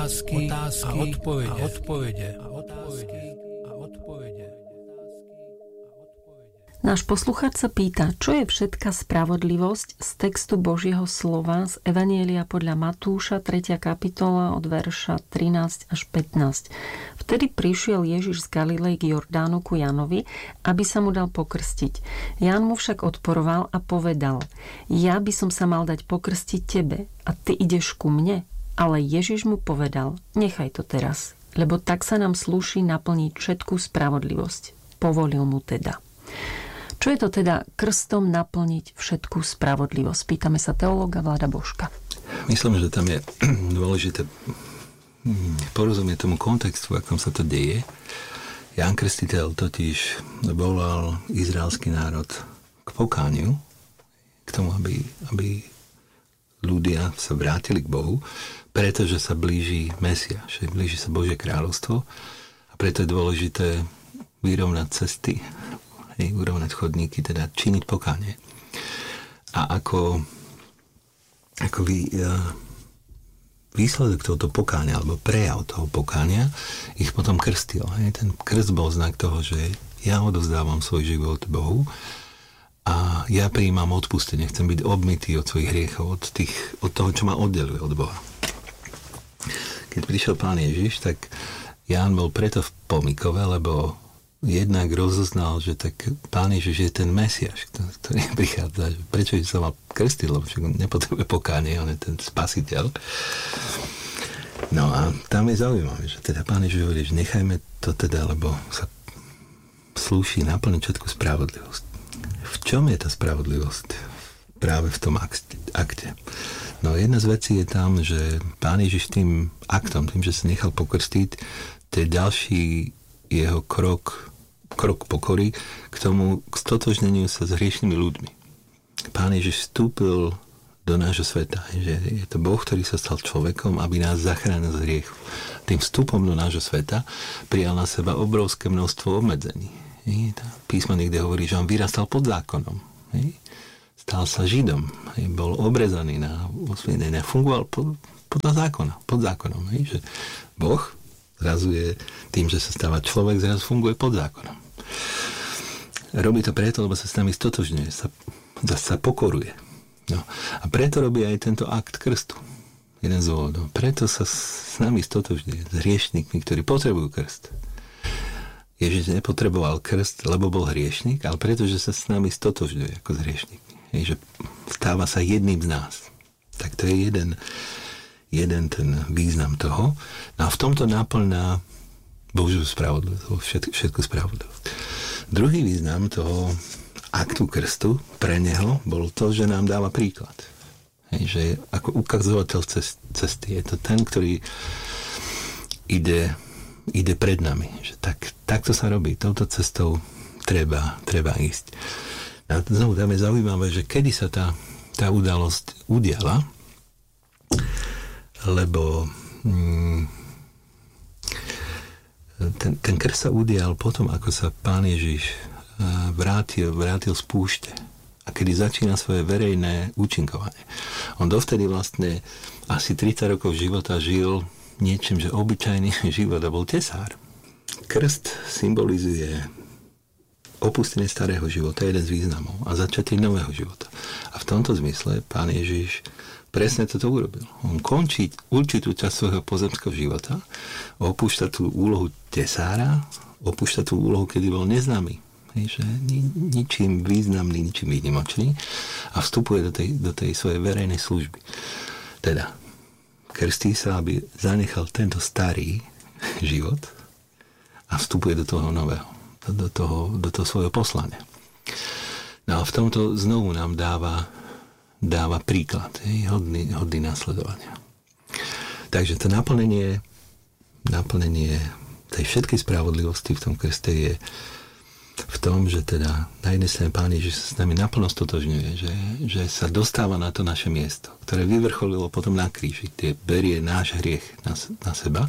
Otázky a odpovede. Náš poslucháč sa pýta, čo je všetká spravodlivosť z textu Božieho slova z Evanjelia podľa Matúša, 3. kapitola od verša 13 až 15. Vtedy prišiel Ježiš z Galilei k Jordánu ku Jánovi, aby sa mu dal pokrstiť. Ján mu však odporoval a povedal: Ja by som sa mal dať pokrstiť tebe a ty ideš ku mne? Ale Ježiš mu povedal: Nechaj to teraz, lebo tak sa nám slúši naplniť všetkú spravodlivosť. Povolil mu teda. Čo je to teda krstom naplniť všetkú spravodlivosť? Pýtame sa teológa Vlada Božka. Myslím, že tam je dôležité porozumieť tomu kontextu, akom sa to deje. Ján Krstiteľ totiž volal izraelský národ k pokániu, k tomu, aby ľudia sa vrátili k Bohu, pretože sa blíži Mesiáš, blíži sa Božie kráľovstvo a preto je dôležité vyrovnať cesty, urovnať chodníky, teda činiť pokánie. A ako výsledok tohoto pokánia, alebo prejav toho pokánia, ich potom krstil. Ten krst bol znak toho, že ja odovzdávam svoj život Bohu a ja prijímam odpustenie. Chcem byť obmytý od svojich hriechov, od toho, čo ma oddeluje od Boha. Keď prišiel Pán Ježiš, tak Ján bol preto v pomykove, lebo jednak rozoznal, že tak Pán Ježiš je ten Mesiáš, ktorý prichádza. Prečo sa mal krstiť, lebo však nepotrebuje pokánie, on je ten spasiteľ. No a tam je zaujímavé, že teda Pán Ježiš hovorí, že nechajme to teda, lebo sa slúši naplniť všetku spravodlivosť. V čom je tá spravodlivosť? Práve v tom akte. No jedna z vecí je tam, že Pán Ježiš tým aktom, tým, že sa nechal pokrstiť, to je ďalší jeho krok pokory k tomu, k stotožneniu sa s hriešnými ľuďmi. Pán Ježiš vstúpil do nášho sveta, že je to Boh, ktorý sa stal človekom, aby nás zachránil z hriechu. Tým vstupom do nášho sveta prijal na seba obrovské množstvo obmedzení. Písmo niekde hovorí, že on vyrastal pod zákonom. Stal sa Židom. Bol obrezaný fungoval podľa zákona, pod zákonom. Že Boh zrazu je tým, že sa stáva človek, zrazu funguje pod zákonom. Robí to preto, lebo sa s nami stotožňuje, sa pokoruje. No. A preto robí aj tento akt krstu. Jeden z dôvodov. Preto sa s nami stotožňuje, s hriešnikmi, ktorí potrebujú krst. Ježiš nepotreboval krst, lebo bol hriešnik, ale pretože sa s nami stotožňuje ako s hriešnikmi. Že stáva sa jedným z nás. Tak to je jeden ten význam toho. No a v tomto naplná Božiu spravodlivosť, všetku spravodlivosť. Druhý význam toho aktu krstu pre neho bol to, že nám dáva príklad. Že ako ukazovateľ cesty. Je to ten, ktorý ide pred nami. Že takto sa robí. Touto cestou treba ísť. A znovu tam je zaujímavé, že kedy sa tá udalosť udiala, lebo ten krst sa udial potom, ako sa Pán Ježiš vrátil z púšte a kedy začína svoje verejné účinkovanie. On dovtedy vlastne asi 30 rokov života žil niečím, že obyčajný život a bol tesár. Krst symbolizuje opustenie starého života, jeden z významov, a začatie nového života. A v tomto zmysle Pán Ježiš presne toto urobil. On končí určitú časť svojho pozemského života, opúšťa tú úlohu tesára, opúšťa tú úlohu, kedy bol neznámy, že ničím významný, ničím výnimočný, a vstupuje do tej svojej verejnej služby. Teda, krstí sa, aby zanechal tento starý život a vstupuje do toho nového, do toho svojho poslania. No a v tomto znovu nám dáva príklad, hodný nasledovania. Takže to naplnenie tej všetkej spravodlivosti v tom krste je v tom, že teda na jednej strane Pán Ježiš sa s nami naplno stotožňuje, že sa dostáva na to naše miesto, ktoré vyvrcholilo potom na kríži, kde berie náš hriech na seba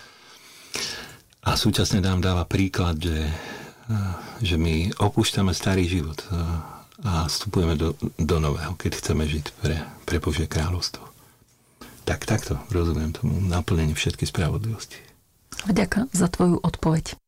a súčasne nám dáva príklad, že my opúšťame starý život a vstupujeme do nového, keď chceme žiť pre Božie kráľovstvo. Tak takto rozumiem tomu naplnenie všetkej spravodlivosti. Vďaka za tvoju odpoveď.